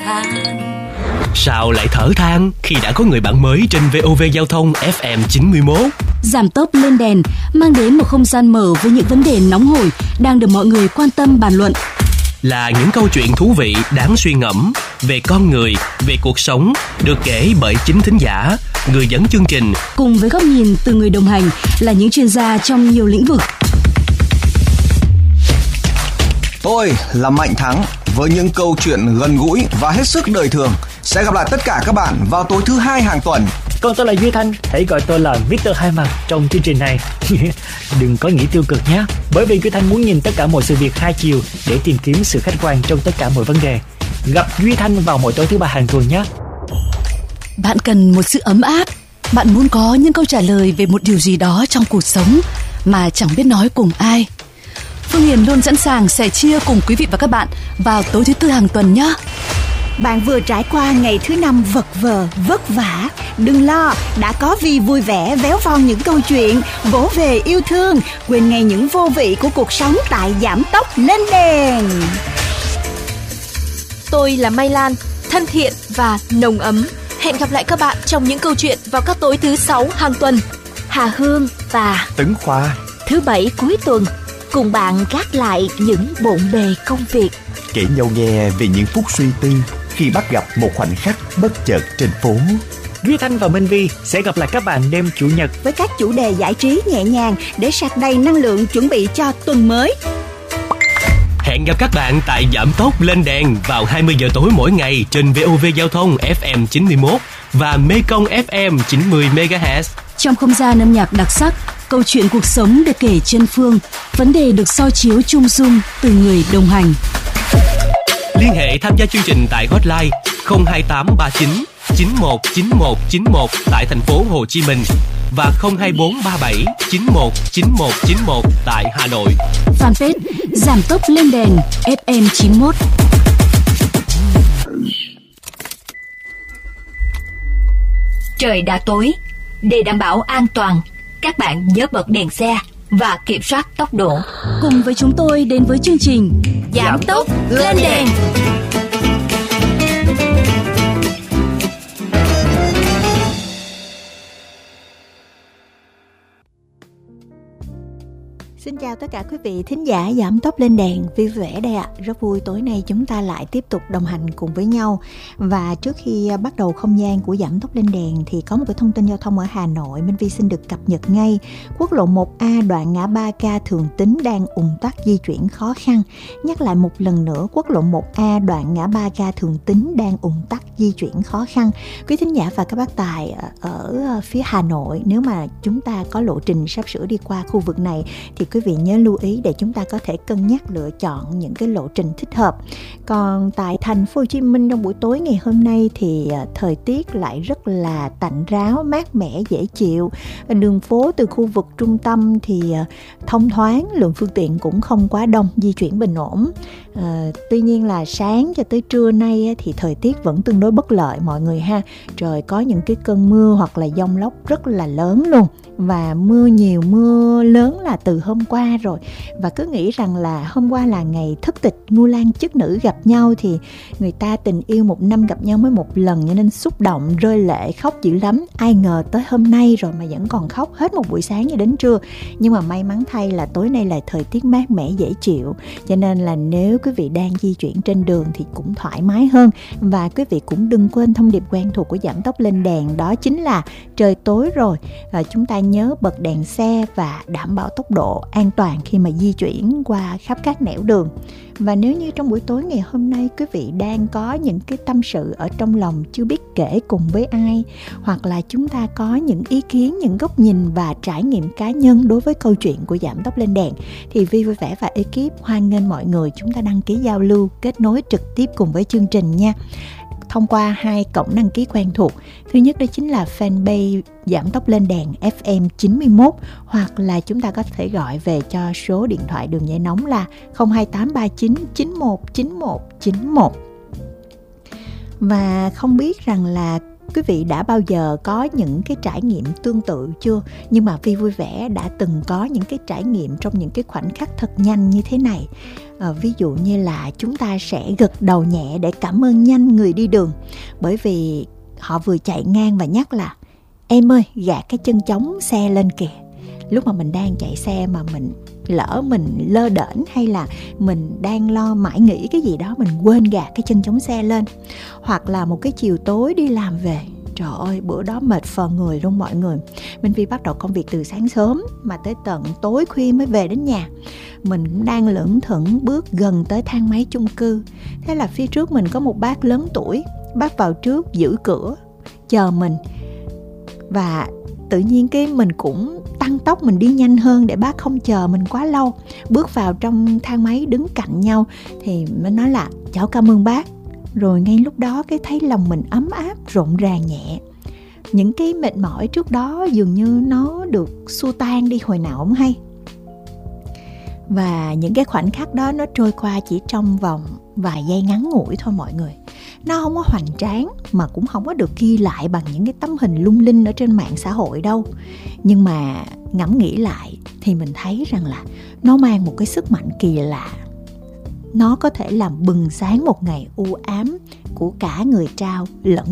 than. Sao lại thở than khi đã có người bạn mới trên VOV Giao thông FM 91? Giảm tốc lên đèn mang đến một không gian mở với những vấn đề nóng hổi đang được mọi người quan tâm bàn luận. Là những câu chuyện thú vị đáng suy ngẫm về con người, về cuộc sống, được kể bởi chính thính giả, người dẫn chương trình, cùng với góc nhìn từ người đồng hành là những chuyên gia trong nhiều lĩnh vực. Tôi là Mạnh Thắng với những câu chuyện gần gũi và hết sức đời thường. Sẽ gặp lại tất cả các bạn vào tối thứ Hai hàng tuần. Còn tôi là Duy Thanh, hãy gọi tôi là Mr. Hai Mặt trong chương trình này. Đừng có nghĩ tiêu cực nhé, bởi vì Duy Thanh muốn nhìn tất cả mọi sự việc hai chiều để tìm kiếm sự khách quan trong tất cả mọi vấn đề. Gặp Duy Thanh vào mỗi tối thứ Ba hàng tuần nhé. Bạn cần một sự ấm áp, bạn muốn có những câu trả lời về một điều gì đó trong cuộc sống mà chẳng biết nói cùng ai. Phương Hiền luôn sẵn sàng sẻ chia cùng quý vị và các bạn vào tối thứ Tư hàng tuần nhé. Bạn vừa trải qua ngày thứ Năm vật vờ, vất vả. Đừng lo, đã có Vi vui vẻ véo von những câu chuyện, vỗ về yêu thương, quên ngay những vô vị của cuộc sống tại Giảm Tốc Lên Đèn. Tôi là Mai Lan, thân thiện và nồng ấm. Hẹn gặp lại các bạn trong những câu chuyện vào các tối thứ Sáu hàng tuần. Hà Hương và Tấn Khoa thứ Bảy cuối tuần cùng bạn gác lại những bộn bề công việc, kể nhau nghe về những phút suy tư khi bắt gặp một khoảnh khắc bất chợt trên phố. Duy Thanh và Minh Vi sẽ gặp lại các bạn đêm Chủ nhật với các chủ đề giải trí nhẹ nhàng để sạc đầy năng lượng chuẩn bị cho tuần mới. Hẹn gặp các bạn tại Giảm Tốc Lên Đèn vào 20 giờ tối mỗi ngày trên VOV Giao thông FM 91 và Mekong FM 90 MHz. Trong không gian âm nhạc đặc sắc, câu chuyện cuộc sống được kể chân phương, vấn đề được soi chiếu chung dung từ người đồng hành. Liên hệ tham gia chương trình tại hotline 02839 919191 tại thành phố Hồ Chí Minh và 02437 919191 tại Hà Nội. Fanpage Giảm Tốc Lên Đèn FM 91. Trời đã tối, để đảm bảo an toàn, các bạn nhớ bật đèn xe và kiểm soát tốc độ. Cùng với chúng tôi đến với chương trình Giảm Tốc Lên Đèn. Xin chào tất cả quý vị thính giả Giảm Tốc Lên Đèn, vui vẻ đây ạ. Rất vui tối nay chúng ta lại tiếp tục đồng hành cùng với nhau. Và trước khi bắt đầu không gian của Giảm Tốc Lên Đèn thì có một cái thông tin giao thông ở Hà Nội Minh Vi xin được cập nhật ngay. Quốc lộ 1A đoạn ngã Ba Ca Thường Tín đang ùn tắc di chuyển khó khăn. Nhắc lại một lần nữa, quốc lộ 1A đoạn ngã Ba Ca Thường Tín đang ùn tắc di chuyển khó khăn. Quý thính giả và các bác tài ở phía Hà Nội, nếu mà chúng ta có lộ trình sắp sửa đi qua khu vực này thì quý vị nhớ lưu ý để chúng ta có thể cân nhắc lựa chọn những cái lộ trình thích hợp. Còn tại thành phố Hồ Chí Minh trong buổi tối ngày hôm nay thì thời tiết lại rất là tạnh ráo, mát mẻ, dễ chịu. Đường phố từ khu vực trung tâm thì thông thoáng, lượng phương tiện cũng không quá đông, di chuyển bình ổn. Tuy nhiên là sáng cho tới trưa nay thì thời tiết vẫn tương đối bất lợi mọi người ha. Trời có những cái cơn mưa hoặc là dông lốc rất là lớn luôn. Và mưa nhiều, mưa lớn là từ hôm qua rồi. Và cứ nghĩ rằng là hôm qua là ngày thất tịch Ngưu Lang chức nữ gặp nhau, thì người ta tình yêu một năm gặp nhau mới một lần, cho nên xúc động, rơi lệ, khóc dữ lắm. Ai ngờ tới hôm nay rồi mà vẫn còn khóc hết một buổi sáng cho đến trưa. Nhưng mà may mắn thay là tối nay là thời tiết mát mẻ dễ chịu, cho nên là nếu quý vị đang di chuyển trên đường thì cũng thoải mái hơn. Và quý vị cũng đừng quên thông điệp quen thuộc của Giảm Tốc Lên Đèn, đó chính là trời tối rồi, chúng ta nhớ bật đèn xe và đảm bảo tốc độ an toàn khi mà di chuyển qua khắp các nẻo đường. Và nếu như trong buổi tối ngày hôm nay quý vị đang có những cái tâm sự ở trong lòng chưa biết kể cùng với ai, hoặc là chúng ta có những ý kiến, những góc nhìn và trải nghiệm cá nhân đối với câu chuyện của Giảm Tốc Lên Đèn, thì Vi vui vẻ và ekip hoan nghênh mọi người chúng ta đăng ký giao lưu, kết nối trực tiếp cùng với chương trình nha. Thông qua hai cổng đăng ký quen thuộc. Thứ nhất đó chính là fanpage Giảm Tốc Lên Đèn FM 91, hoặc là chúng ta có thể gọi về cho số điện thoại đường dây nóng là 02839 919191. Và không biết rằng là quý vị đã bao giờ có những cái trải nghiệm tương tự chưa? Nhưng mà Vi vui vẻ đã từng có những cái trải nghiệm trong những cái khoảnh khắc thật nhanh như thế này. Ví dụ như là chúng ta sẽ gật đầu nhẹ để cảm ơn nhanh người đi đường, bởi vì họ vừa chạy ngang và nhắc là em ơi, gạt cái chân chống xe lên kìa. Lúc mà mình đang chạy xe mà mình lỡ mình lơ đễnh, hay là mình đang lo mãi nghĩ cái gì đó, mình quên gạt cái chân chống xe lên. Hoặc là một cái chiều tối đi làm về, trời ơi bữa đó mệt phờ người luôn mọi người. Minh Vi bắt đầu công việc từ sáng sớm mà tới tận tối khuya mới về đến nhà. Mình cũng đang lững thững bước gần tới thang máy chung cư. Thế là phía trước mình có một bác lớn tuổi. Bác vào trước giữ cửa chờ mình, và tự nhiên cái mình cũng tăng tốc, mình đi nhanh hơn để bác không chờ mình quá lâu. Bước vào trong thang máy đứng cạnh nhau thì mới nói là cháu cảm ơn bác. Rồi ngay lúc đó cái thấy lòng mình ấm áp, rộn ràng nhẹ. Những cái mệt mỏi trước đó dường như nó được xua tan đi hồi nào không hay. Và những cái khoảnh khắc đó nó trôi qua chỉ trong vòng vài giây ngắn ngủi thôi mọi người. Nó không có hoành tráng, mà cũng không có được ghi lại bằng những cái tấm hình lung linh ở trên mạng xã hội đâu. Nhưng mà ngẫm nghĩ lại thì mình thấy rằng là nó mang một cái sức mạnh kỳ lạ. Nó có thể làm bừng sáng một ngày u ám của cả người trao lẫn